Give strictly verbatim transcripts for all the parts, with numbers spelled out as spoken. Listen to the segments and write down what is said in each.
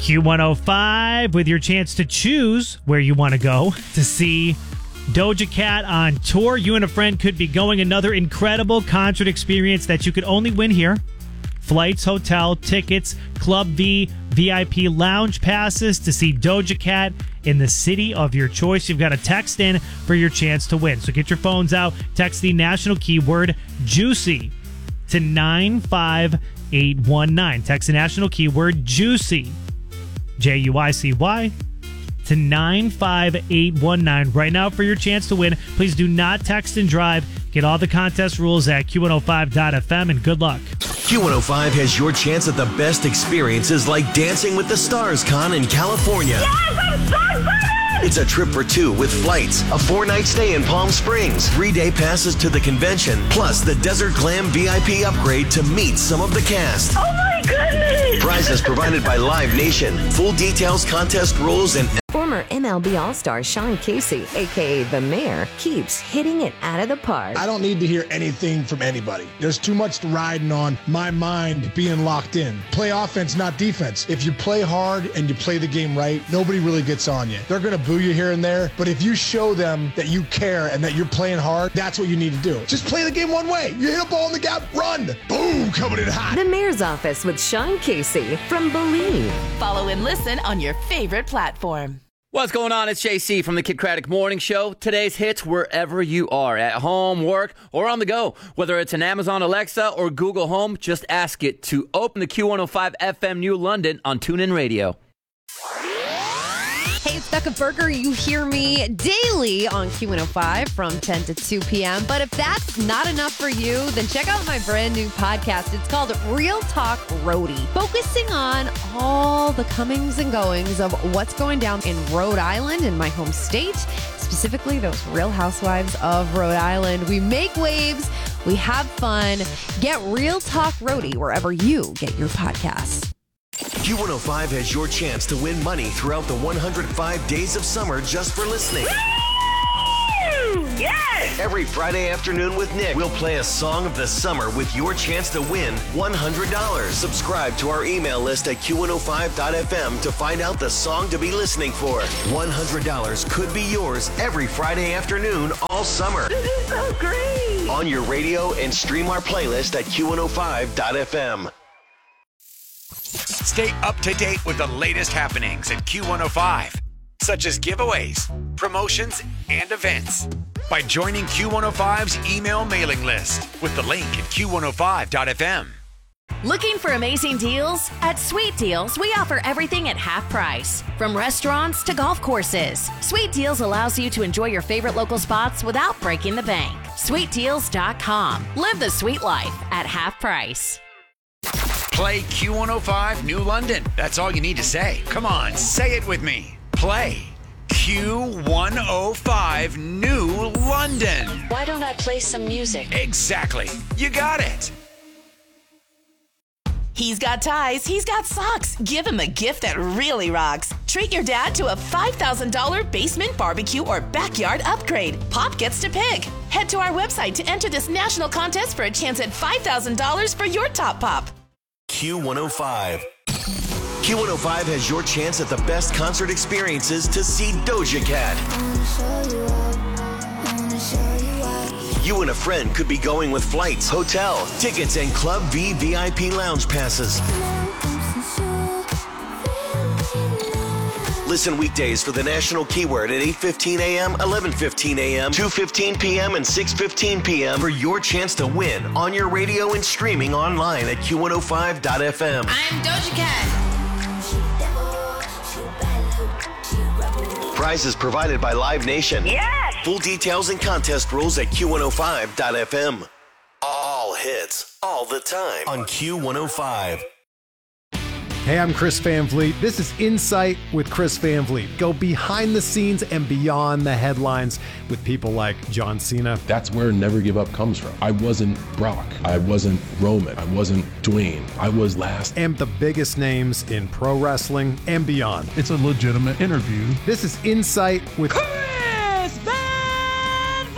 Q one oh five with your chance to choose where you want to go to see Doja Cat on tour. You and a friend could be going another incredible concert experience that you could only win here. Flights, hotel, tickets, Club V, V I P lounge passes to see Doja Cat in the city of your choice. You've got to text in for your chance to win. So get your phones out. Text the national keyword JUICY to nine five eight one nine. Text the national keyword JUICY, J U I C Y, to nine five eight one nine right now for your chance to win. Please do not text and drive. Get all the contest rules at Q one oh five dot f m and good luck. Q one oh five has your chance at the best experiences like Dancing with the Stars Con in California. Yes, I'm so excited! It's a trip for two with flights, a four-night stay in Palm Springs, three-day passes to the convention, plus the Desert Glam V I P upgrade to meet some of the cast. Oh my goodness! Prizes provided by Live Nation. Full details, contest rules, and Former M L B All-Star Sean Casey, a k a. The Mayor, keeps hitting it out of the park. I don't need to hear anything from anybody. There's too much riding on my mind being locked in. Play offense, not defense. If you play hard and you play the game right, nobody really gets on you. They're going to boo you here and there, but if you show them that you care and that you're playing hard, that's what you need to do. Just play the game one way. You hit a ball in the gap, run. Boom, coming in hot. The Mayor's Office with Sean Casey from Believe. Follow and listen on your favorite platform. What's going on? It's J C from the Kid Craddock Morning Show. Today's hits wherever you are, at home, work, or on the go. Whether it's an Amazon Alexa or Google Home, just ask it to open the Q one oh five F M New London on TuneIn Radio. Hey, it's Becca Berger. You hear me daily on Q one oh five from ten to two p.m. But if that's not enough for you, then check out my brand new podcast. It's called Real Talk Roadie, focusing on all the comings and goings of what's going down in Rhode Island, in my home state, specifically those Real Housewives of Rhode Island. We make waves. We have fun. Get Real Talk Roadie wherever you get your podcasts. Q one oh five has your chance to win money throughout the one hundred five days of summer just for listening. Yes! Every Friday afternoon with Nick, we'll play a song of the summer with your chance to win one hundred dollars. Subscribe to our email list at Q one oh five dot f m to find out the song to be listening for. one hundred dollars could be yours every Friday afternoon all summer. This is so great! On your radio and stream our playlist at Q one oh five dot f m. Stay up to date with the latest happenings at Q one oh five, such as giveaways, promotions, and events, by joining Q one oh five's email mailing list with the link at Q one oh five dot f m. Looking for amazing deals? At Sweet Deals, we offer everything at half price. From restaurants to golf courses, Sweet Deals allows you to enjoy your favorite local spots without breaking the bank. sweet deals dot com. Live the sweet life at half price. Play Q one oh five New London. That's all you need to say. Come on, say it with me. Play Q one oh five New London. Why don't I play some music? Exactly. You got it. He's got ties, he's got socks. Give him a gift that really rocks. Treat your dad to a five thousand dollars basement barbecue or backyard upgrade. Pop gets to pick. Head to our website to enter this national contest for a chance at five thousand dollars for your top pop. Q one oh five. Q one oh five has your chance at the best concert experiences to see Doja Cat. You and a friend could be going with flights, hotel, tickets, and Club V V I P lounge passes. Listen weekdays for the national keyword at eight fifteen a m, eleven fifteen a m, two fifteen p m, and six fifteen p m for your chance to win on your radio and streaming online at Q one oh five dot f m. I'm Doja Cat. Prizes provided by Live Nation. Yes! Full details and contest rules at Q one oh five dot f m. All hits, all the time on Q one oh five. Hey, I'm Chris Van Vliet. This is Insight with Chris Van Vliet. Go behind the scenes and beyond the headlines with people like John Cena. That's where Never Give Up comes from. I wasn't Brock. I wasn't Roman. I wasn't Dwayne. I was last. And the biggest names in pro wrestling and beyond. It's a legitimate interview. This is Insight with Chris Van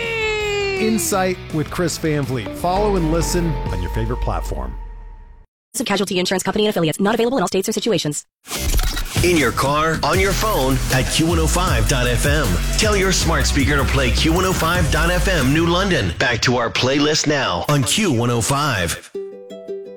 Vliet. Insight with Chris Van Vliet. Follow and listen on your favorite platform. Casualty Insurance Company and Affiliates. Not available in all states or situations. In your car, on your phone, at Q one oh five dot f m. Tell your smart speaker to play Q one oh five dot f m New London. Back to our playlist now on Q one oh five.